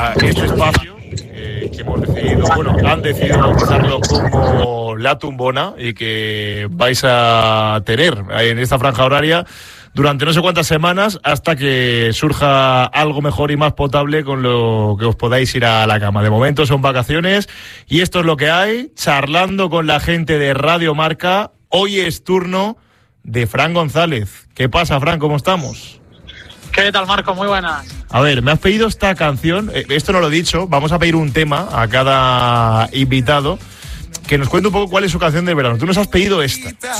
este espacio que hemos decidido, han decidido bautizarlo como La Tumbona y que vais a tener en esta franja horaria durante no sé cuántas semanas hasta que surja algo mejor y más potable con lo que os podáis ir a la cama. De momento son vacaciones y esto es lo que hay, charlando con la gente de Radio Marca. Hoy es turno de Fran González. ¿Qué pasa, Fran? ¿Cómo estamos? ¿Qué tal, Marco? Muy buenas. A ver, me has pedido esta canción, esto no lo he dicho, vamos a pedir un tema a cada invitado que nos cuente un poco cuál es su canción de verano. Tú nos has pedido esta.